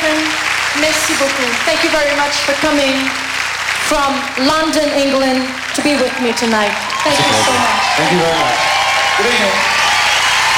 Stephen. Merci beaucoup. Thank you very much for coming from London, England, to be with me tonight. Thank you so much. Thank you very much. Good evening.